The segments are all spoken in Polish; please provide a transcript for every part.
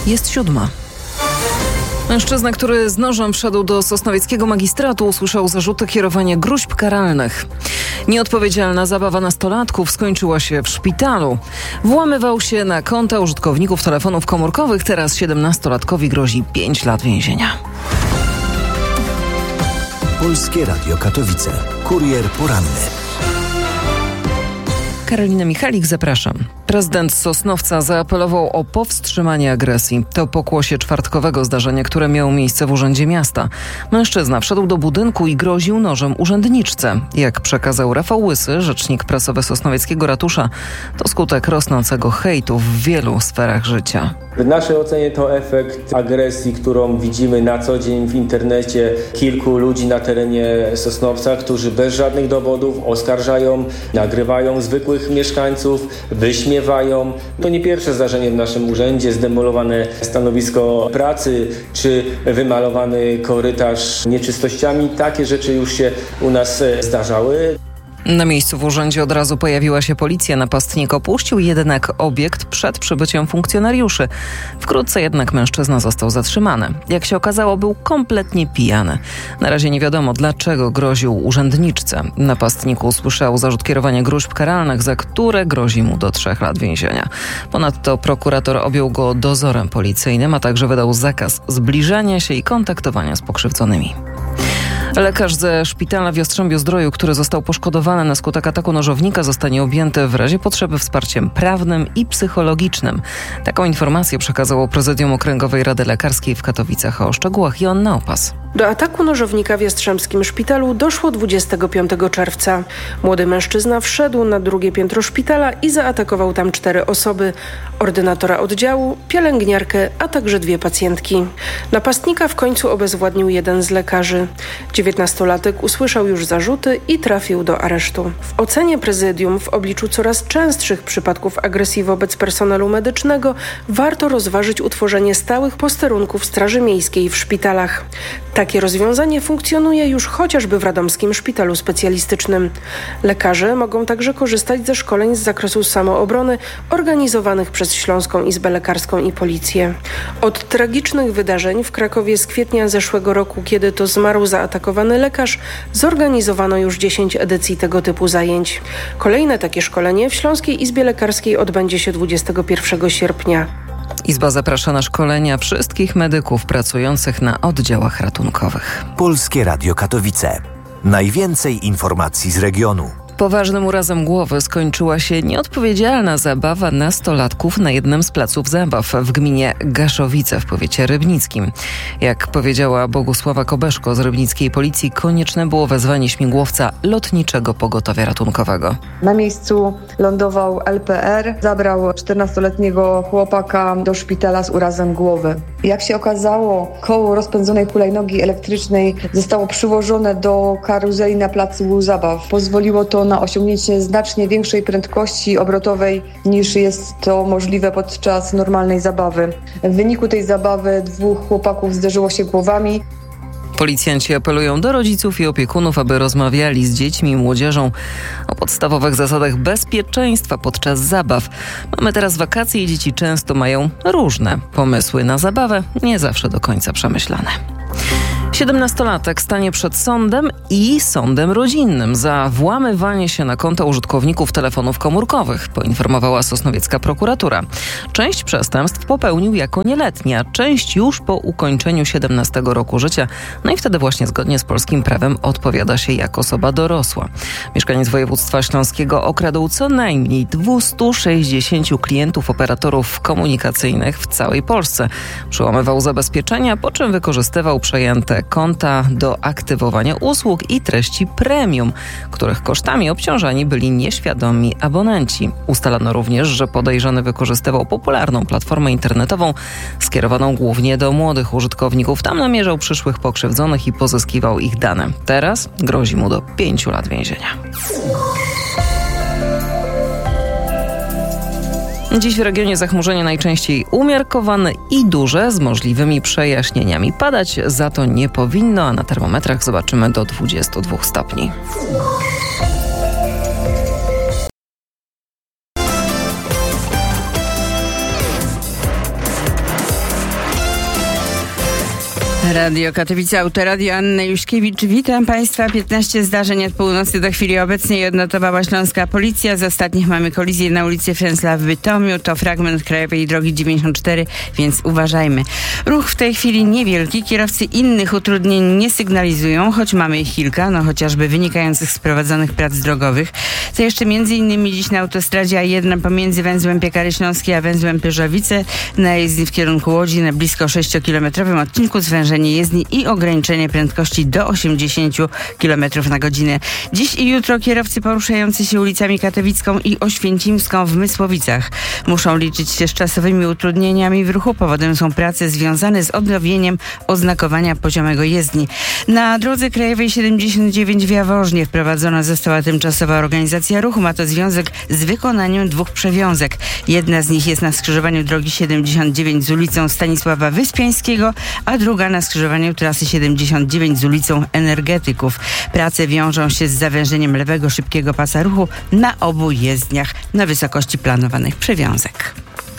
Jest 7. Mężczyzna, który z nożem wszedł do sosnowieckiego magistratu, usłyszał zarzuty kierowania gróźb karalnych. Nieodpowiedzialna zabawa nastolatków skończyła się w szpitalu. Włamywał się na konta użytkowników telefonów komórkowych. Teraz 17-latkowi grozi 5 lat więzienia. Polskie Radio Katowice. Kurier poranny. Karolina Michalik, zapraszam. Prezydent Sosnowca zaapelował o powstrzymanie agresji. To pokłosie czwartkowego zdarzenia, które miało miejsce w Urzędzie Miasta. Mężczyzna wszedł do budynku i groził nożem urzędniczce. Jak przekazał Rafał Łysy, rzecznik prasowy Sosnowieckiego Ratusza, to skutek rosnącego hejtu w wielu sferach życia. W naszej ocenie to efekt agresji, którą widzimy na co dzień w internecie. Kilku ludzi na terenie Sosnowca, którzy bez żadnych dowodów oskarżają, nagrywają zwykłych mieszkańców, wyśmiewają. To nie pierwsze zdarzenie w naszym urzędzie, zdemolowane stanowisko pracy czy wymalowany korytarz nieczystościami. Takie rzeczy już się u nas zdarzały. Na miejscu w urzędzie od razu pojawiła się policja. Napastnik opuścił jednak obiekt przed przybyciem funkcjonariuszy. Wkrótce jednak mężczyzna został zatrzymany. Jak się okazało, był kompletnie pijany. Na razie nie wiadomo, dlaczego groził urzędniczce. Napastnik usłyszał zarzut kierowania gróźb karalnych, za które grozi mu do 3 lat więzienia. Ponadto prokurator objął go dozorem policyjnym, a także wydał zakaz zbliżania się i kontaktowania z pokrzywdzonymi. Lekarz ze szpitala w Jastrzębiu-Zdroju, który został poszkodowany na skutek ataku nożownika, zostanie objęty w razie potrzeby wsparciem prawnym i psychologicznym. Taką informację przekazało Prezydium Okręgowej Rady Lekarskiej w Katowicach. O szczegółach Joanna Opas. Do ataku nożownika w Jastrzębskim Szpitalu doszło 25 czerwca. Młody mężczyzna wszedł na drugie piętro szpitala i zaatakował tam 4 osoby. Ordynatora oddziału, pielęgniarkę, a także 2 pacjentki. Napastnika w końcu obezwładnił jeden z lekarzy. 19-latek usłyszał już zarzuty i trafił do aresztu. W ocenie prezydium w obliczu coraz częstszych przypadków agresji wobec personelu medycznego warto rozważyć utworzenie stałych posterunków Straży Miejskiej w szpitalach. Takie rozwiązanie funkcjonuje już chociażby w Radomskim Szpitalu Specjalistycznym. Lekarze mogą także korzystać ze szkoleń z zakresu samoobrony organizowanych przez Śląską Izbę Lekarską i Policję. Od tragicznych wydarzeń w Krakowie z kwietnia zeszłego roku, kiedy to zmarł zaatakowany lekarz, zorganizowano już 10 edycji tego typu zajęć. Kolejne takie szkolenie w Śląskiej Izbie Lekarskiej odbędzie się 21 sierpnia. Izba zaprasza na szkolenia wszystkich medyków pracujących na oddziałach ratunkowych. Polskie Radio Katowice. Najwięcej informacji z regionu. Poważnym urazem głowy skończyła się nieodpowiedzialna zabawa nastolatków na jednym z placów zabaw w gminie Gaszowice w powiecie rybnickim. Jak powiedziała Bogusława Kobeszko z rybnickiej policji, konieczne było wezwanie śmigłowca lotniczego pogotowia ratunkowego. Na miejscu lądował LPR, zabrał 14-letniego chłopaka do szpitala z urazem głowy. Jak się okazało, koło rozpędzonej hulajnogi elektrycznej zostało przyłożone do karuzeli na placu zabaw. Pozwoliło to na osiągnięcie znacznie większej prędkości obrotowej niż jest to możliwe podczas normalnej zabawy. W wyniku tej zabawy 2 chłopaków zderzyło się głowami. Policjanci apelują do rodziców i opiekunów, aby rozmawiali z dziećmi i młodzieżą o podstawowych zasadach bezpieczeństwa podczas zabaw. Mamy teraz wakacje i dzieci często mają różne pomysły na zabawę, nie zawsze do końca przemyślane. 17-latek stanie przed sądem i sądem rodzinnym za włamywanie się na konta użytkowników telefonów komórkowych, poinformowała sosnowiecka prokuratura. Część przestępstw popełnił jako nieletni, a część już po ukończeniu 17 roku życia. No i wtedy właśnie zgodnie z polskim prawem odpowiada się jako osoba dorosła. Mieszkaniec województwa śląskiego okradł co najmniej 260 klientów operatorów komunikacyjnych w całej Polsce. Przełamywał zabezpieczenia, po czym wykorzystywał przejęte konta do aktywowania usług i treści premium, których kosztami obciążani byli nieświadomi abonenci. Ustalono również, że podejrzany wykorzystywał popularną platformę internetową skierowaną głównie do młodych użytkowników. Tam namierzał przyszłych pokrzywdzonych i pozyskiwał ich dane. Teraz grozi mu do 5 lat więzienia. Dziś w regionie zachmurzenie najczęściej umiarkowane i duże z możliwymi przejaśnieniami. Padać za to nie powinno, a na termometrach zobaczymy do 22 stopni. Radio Katowice, Autoradio, Anna Juśkiewicz. Witam Państwa. 15 zdarzeń od północy do chwili obecnej odnotowała śląska policja. Z ostatnich mamy kolizję na ulicy Fręsla w Bytomiu. To fragment krajowej drogi 94, więc uważajmy. Ruch w tej chwili niewielki. Kierowcy innych utrudnień nie sygnalizują, choć mamy ich kilka, chociażby wynikających z prowadzonych prac drogowych. To jeszcze m.in. dziś na autostradzie A1 pomiędzy węzłem Piekary Śląskie a węzłem Pyrzowice na jezdni w kierunku Łodzi na blisko 6-kilometrowym odcinku zwężenie jezdni i ograniczenie prędkości do 80 km na godzinę. Dziś i jutro kierowcy poruszający się ulicami Katowicką i Oświęcimską w Mysłowicach muszą liczyć się z czasowymi utrudnieniami w ruchu. Powodem są prace związane z odnowieniem oznakowania poziomego jezdni. Na drodze krajowej 79 w Jaworznie wprowadzona została tymczasowa organizacja ruchu. Ma to związek z wykonaniem 2 przewiązek. Jedna z nich jest na skrzyżowaniu drogi 79 z ulicą Stanisława Wyspiańskiego, a druga na skrzyżowaniu trasy 79 z ulicą Energetyków. Prace wiążą się z zawężeniem lewego szybkiego pasa ruchu na obu jezdniach na wysokości planowanych przewiązek.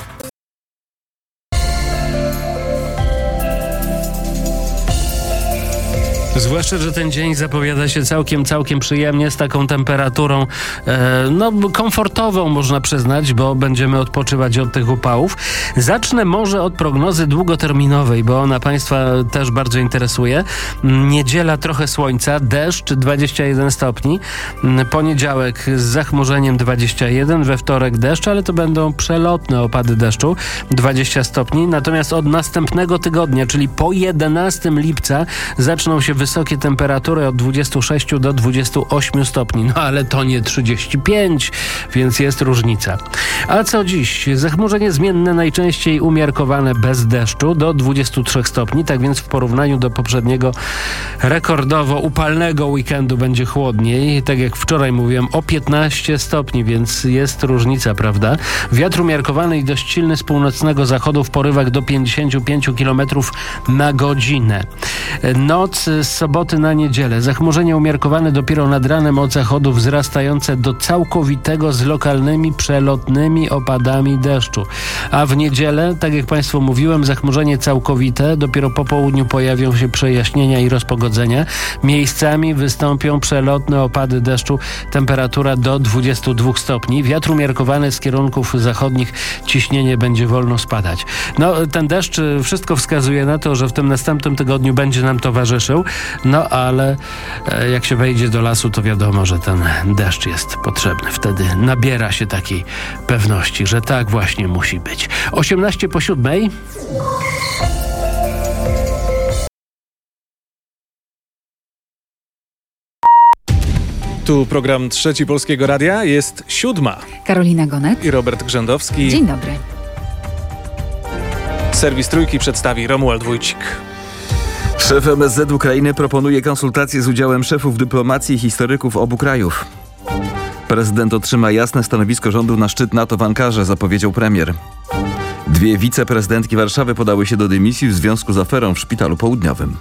Zwłaszcza, że ten dzień zapowiada się całkiem przyjemnie, z taką temperaturą komfortową, można przyznać, bo będziemy odpoczywać od tych upałów. Zacznę może od prognozy długoterminowej, bo ona Państwa też bardzo interesuje. Niedziela trochę słońca, deszcz 21 stopni, poniedziałek z zachmurzeniem 21, we wtorek deszcz, ale to będą przelotne opady deszczu 20 stopni, natomiast od następnego tygodnia, czyli po 11 lipca zaczną się wysokie temperatury od 26 do 28 stopni. Ale to nie 35, więc jest różnica. A co dziś? Zachmurzenie zmienne, najczęściej umiarkowane bez deszczu do 23 stopni, tak więc w porównaniu do poprzedniego rekordowo upalnego weekendu będzie chłodniej. Tak jak wczoraj mówiłem, o 15 stopni, więc jest różnica, prawda? Wiatr umiarkowany i dość silny z północnego zachodu w porywach do 55 km na godzinę. Noc z soboty na niedzielę. Zachmurzenie umiarkowane dopiero nad ranem od zachodu, wzrastające do całkowitego z lokalnymi przelotnymi opadami deszczu. A w niedzielę, tak jak Państwu mówiłem, zachmurzenie całkowite. Dopiero po południu pojawią się przejaśnienia i rozpogodzenia. Miejscami wystąpią przelotne opady deszczu. Temperatura do 22 stopni. Wiatr umiarkowany z kierunków zachodnich. Ciśnienie będzie wolno spadać. Ten deszcz, wszystko wskazuje na to, że w tym następnym tygodniu będzie nam towarzyszył. Ale jak się wejdzie do lasu, to wiadomo, że ten deszcz jest potrzebny. Wtedy nabiera się takiej pewności, że tak właśnie musi być. 6:18. Tu program Trzeci Polskiego Radia. Jest 7. Karolina Gonek i Robert Grzędowski. Dzień dobry. Serwis Trójki przedstawi Romuald Wójcik. Szef MSZ Ukrainy proponuje konsultacje z udziałem szefów dyplomacji i historyków obu krajów. Prezydent otrzyma jasne stanowisko rządu na szczyt NATO w Ankarze, zapowiedział premier. 2 wiceprezydentki Warszawy podały się do dymisji w związku z aferą w Szpitalu Południowym.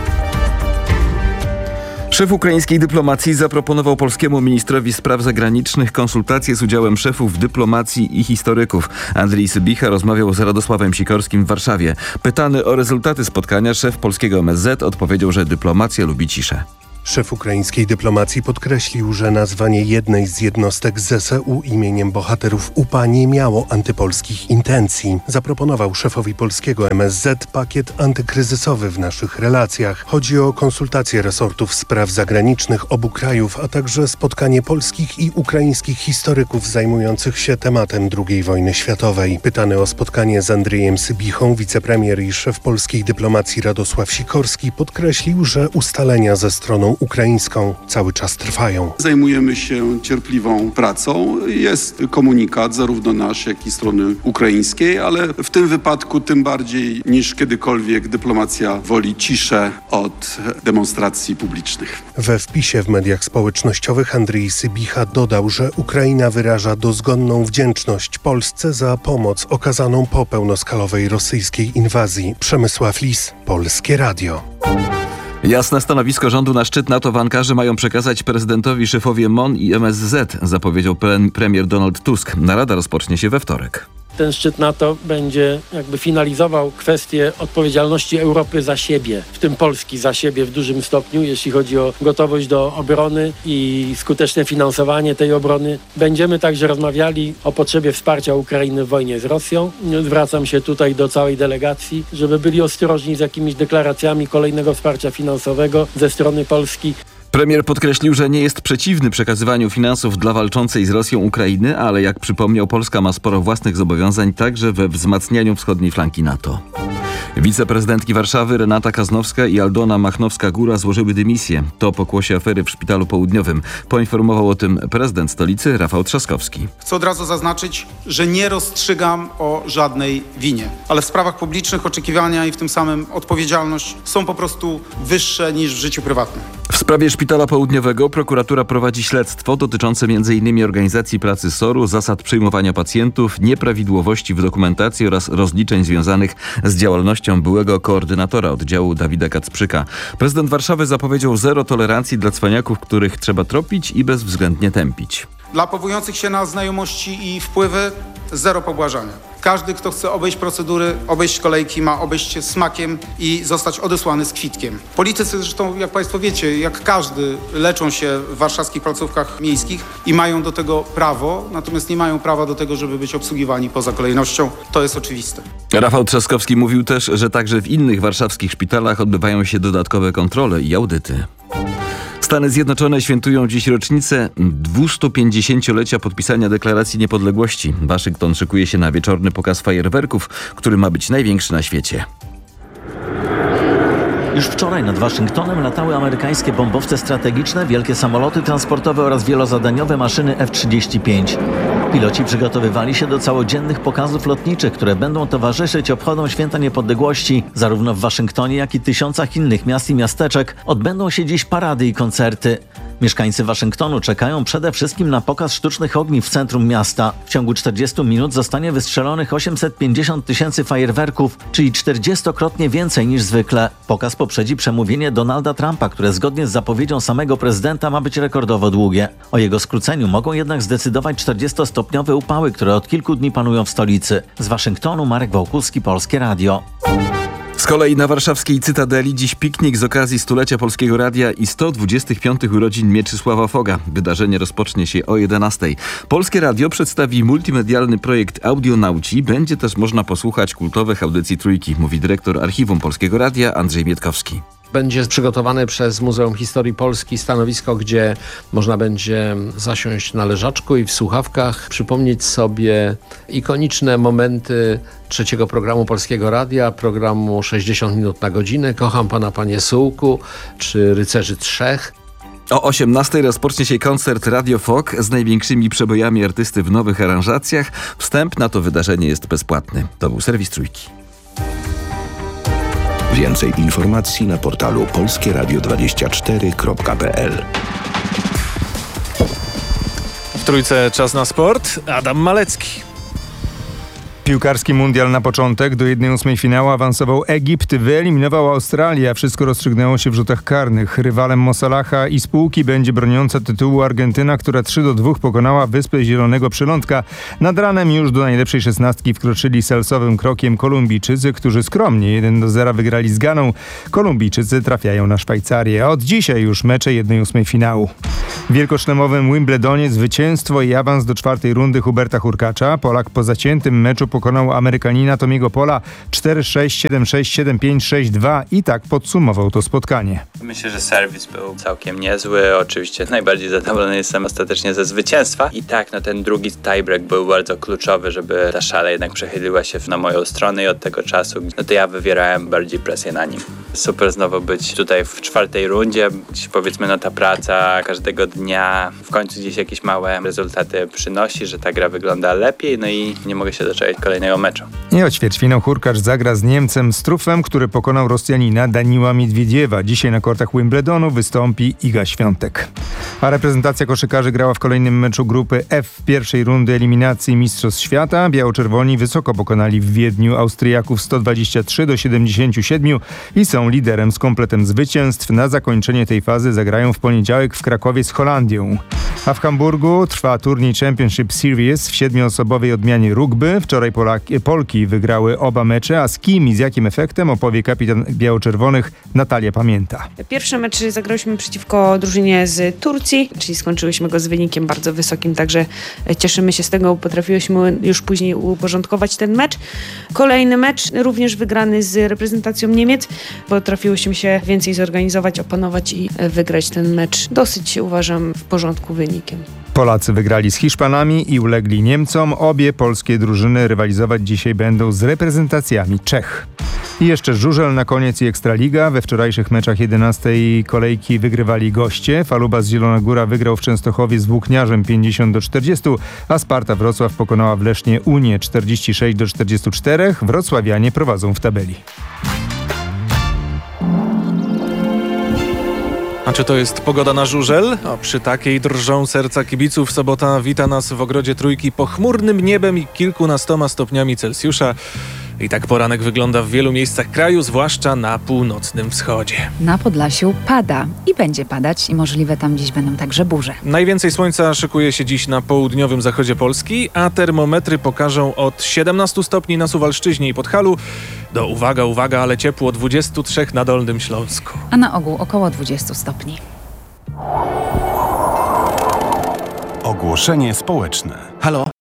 Szef ukraińskiej dyplomacji zaproponował polskiemu ministrowi spraw zagranicznych konsultacje z udziałem szefów dyplomacji i historyków. Andrii Sybicha rozmawiał z Radosławem Sikorskim w Warszawie. Pytany o rezultaty spotkania, szef polskiego MSZ odpowiedział, że dyplomacja lubi ciszę. Szef ukraińskiej dyplomacji podkreślił, że nazwanie jednej z jednostek ZSU imieniem bohaterów UPA nie miało antypolskich intencji. Zaproponował szefowi polskiego MSZ pakiet antykryzysowy w naszych relacjach. Chodzi o konsultacje resortów spraw zagranicznych obu krajów, a także spotkanie polskich i ukraińskich historyków zajmujących się tematem II wojny światowej. Pytany o spotkanie z Andrzejem Sybichą, wicepremier i szef polskiej dyplomacji Radosław Sikorski podkreślił, że ustalenia ze stroną ukraińską cały czas trwają. Zajmujemy się cierpliwą pracą. Jest komunikat zarówno nasz, jak i strony ukraińskiej, ale w tym wypadku tym bardziej niż kiedykolwiek dyplomacja woli ciszę od demonstracji publicznych. We wpisie w mediach społecznościowych Andrzej Sybicha dodał, że Ukraina wyraża dozgonną wdzięczność Polsce za pomoc okazaną po pełnoskalowej rosyjskiej inwazji. Przemysław Lis, Polskie Radio. Jasne stanowisko rządu na szczyt NATO w Ankarze mają przekazać prezydentowi szefowie MON i MSZ, zapowiedział premier Donald Tusk. Narada rozpocznie się we wtorek. Ten szczyt NATO będzie jakby finalizował kwestię odpowiedzialności Europy za siebie, w tym Polski za siebie w dużym stopniu, jeśli chodzi o gotowość do obrony i skuteczne finansowanie tej obrony. Będziemy także rozmawiali o potrzebie wsparcia Ukrainy w wojnie z Rosją. Zwracam się tutaj do całej delegacji, żeby byli ostrożni z jakimiś deklaracjami kolejnego wsparcia finansowego ze strony Polski. Premier podkreślił, że nie jest przeciwny przekazywaniu finansów dla walczącej z Rosją Ukrainy, ale jak przypomniał, Polska ma sporo własnych zobowiązań także we wzmacnianiu wschodniej flanki NATO. Wiceprezydentki Warszawy Renata Kaznowska i Aldona Machnowska-Góra złożyły dymisję. To pokłosie afery w Szpitalu Południowym. Poinformował o tym prezydent stolicy Rafał Trzaskowski. Chcę od razu zaznaczyć, że nie rozstrzygam o żadnej winie. Ale w sprawach publicznych oczekiwania i w tym samym odpowiedzialność są po prostu wyższe niż w życiu prywatnym. W sprawie Szpitala Południowego prokuratura prowadzi śledztwo dotyczące m.in. organizacji pracy SOR-u, zasad przyjmowania pacjentów, nieprawidłowości w dokumentacji oraz rozliczeń związanych z działalnością byłego koordynatora oddziału Dawida Kacprzyka. Prezydent Warszawy zapowiedział zero tolerancji dla cwaniaków, których trzeba tropić i bezwzględnie tępić. Dla powołujących się na znajomości i wpływy zero pobłażania. Każdy, kto chce obejść procedury, obejść kolejki, ma obejść smakiem i zostać odesłany z kwitkiem. Politycy zresztą, jak Państwo wiecie, jak każdy, leczą się w warszawskich placówkach miejskich i mają do tego prawo, natomiast nie mają prawa do tego, żeby być obsługiwani poza kolejnością. To jest oczywiste. Rafał Trzaskowski mówił też, że także w innych warszawskich szpitalach odbywają się dodatkowe kontrole i audyty. Stany Zjednoczone świętują dziś rocznicę 250-lecia podpisania Deklaracji Niepodległości. Waszyngton szykuje się na wieczorny pokaz fajerwerków, który ma być największy na świecie. Już wczoraj nad Waszyngtonem latały amerykańskie bombowce strategiczne, wielkie samoloty transportowe oraz wielozadaniowe maszyny F-35. Piloci przygotowywali się do całodziennych pokazów lotniczych, które będą towarzyszyć obchodom Święta Niepodległości. Zarówno w Waszyngtonie, jak i tysiącach innych miast i miasteczek odbędą się dziś parady i koncerty. Mieszkańcy Waszyngtonu czekają przede wszystkim na pokaz sztucznych ogni w centrum miasta. W ciągu 40 minut zostanie wystrzelonych 850 000 fajerwerków, czyli 40-krotnie więcej niż zwykle. Pokaz poprzedzi przemówienie Donalda Trumpa, które zgodnie z zapowiedzią samego prezydenta ma być rekordowo długie. O jego skróceniu mogą jednak zdecydować 40-stopniowe upały, które od kilku dni panują w stolicy. Z Waszyngtonu Marek Wałkuski, Polskie Radio. Z kolei na warszawskiej Cytadeli dziś piknik z okazji stulecia Polskiego Radia i 125 urodzin Mieczysława Foga. Wydarzenie rozpocznie się o 11:00. Polskie Radio przedstawi multimedialny projekt Audionauci. Będzie też można posłuchać kultowych audycji Trójki, mówi dyrektor Archiwum Polskiego Radia Andrzej Mietkowski. Będzie przygotowane przez Muzeum Historii Polski stanowisko, gdzie można będzie zasiąść na leżaczku i w słuchawkach przypomnieć sobie ikoniczne momenty trzeciego programu Polskiego Radia, programu 60 minut na godzinę, Kocham Pana Panie Sułku czy Rycerzy Trzech. O 18:00 rozpocznie się koncert Radio Fog z największymi przebojami artysty w nowych aranżacjach. Wstęp na to wydarzenie jest bezpłatny. To był serwis Trójki. Więcej informacji na portalu polskieradio24.pl. W Trójce czas na sport. Adam Malecki. Piłkarski mundial na początek. Do 1/8 finału awansował Egipt, wyeliminował Australię, a wszystko rozstrzygnęło się w rzutach karnych. Rywalem Mo Salaha i spółki będzie broniąca tytułu Argentyna, która 3-2 pokonała Wyspę Zielonego Przylądka. Nad ranem już do najlepszej 16 wkroczyli salsowym krokiem Kolumbijczycy, którzy skromnie 1-0 wygrali z Ganą. Kolumbijczycy trafiają na Szwajcarię. Od dzisiaj już mecze 1/8 finału. W wielkoszlemowym Wimbledonie zwycięstwo i awans do 4. rundy Huberta Hurkacza. Polak po zaciętym meczu pokonał Amerykanina Tomiego Pola 4-6, 7-6, 7-5, 6-2 i tak podsumował to spotkanie. Myślę, że serwis był całkiem niezły. Oczywiście najbardziej zadowolony jestem ostatecznie ze zwycięstwa. I tak, ten drugi tiebreak był bardzo kluczowy, żeby ta szala jednak przechyliła się na moją stronę i od tego czasu, to ja wywierałem bardziej presję na nim. Super znowu być tutaj w 4. rundzie, gdzie powiedzmy ta praca każdego dnia w końcu gdzieś jakieś małe rezultaty przynosi, że ta gra wygląda lepiej, i nie mogę się doczekać kolejnego meczu. I o ćwierćfinał Hurkacz zagra z Niemcem Struffem, który pokonał Rosjanina Daniła Miedwiediewa. Dzisiaj na kortach Wimbledonu wystąpi Iga Świątek. A reprezentacja koszykarzy grała w kolejnym meczu grupy F w pierwszej rundy eliminacji Mistrzostw Świata. Biało-czerwoni wysoko pokonali w Wiedniu Austriaków 123-77 i są są liderem z kompletem zwycięstw. Na zakończenie tej fazy zagrają w poniedziałek w Krakowie z Holandią. A w Hamburgu trwa turniej Championship Series w 7-osobowej odmianie rugby. Wczoraj Polki wygrały oba mecze, a z kim i z jakim efektem opowie kapitan biało-czerwonych Natalia Pamięta. Pierwszy mecz zagrałyśmy przeciwko drużynie z Turcji, czyli skończyłyśmy go z wynikiem bardzo wysokim, także cieszymy się z tego, potrafiłyśmy już później uporządkować ten mecz. Kolejny mecz, również wygrany z reprezentacją Niemiec, potrafiłyśmy się więcej zorganizować, opanować i wygrać ten mecz dosyć, uważam, w porządku wynikiem. Polacy wygrali z Hiszpanami i ulegli Niemcom. Obie polskie drużyny rywalizować dzisiaj będą z reprezentacjami Czech. I jeszcze żużel na koniec i Ekstraliga. We wczorajszych meczach 11. kolejki wygrywali goście. Faluba z Zielona Góra wygrał w Częstochowie z Włókniarzem 50-40, a Sparta Wrocław pokonała w Lesznie Unię 46-44. Wrocławianie prowadzą w tabeli. A czy to jest pogoda na żużel? Przy takiej drżą serca kibiców. Sobota wita nas w ogrodzie Trójki pochmurnym niebem i kilkunastoma stopniami Celsjusza. I tak poranek wygląda w wielu miejscach kraju, zwłaszcza na północnym wschodzie. Na Podlasiu pada i będzie padać i możliwe tam dziś będą także burze. Najwięcej słońca szykuje się dziś na południowym zachodzie Polski, a termometry pokażą od 17 stopni na Suwalszczyźnie i Podhalu do, uwaga, ale ciepło 23 na Dolnym Śląsku. A na ogół około 20 stopni. Ogłoszenie społeczne. Halo?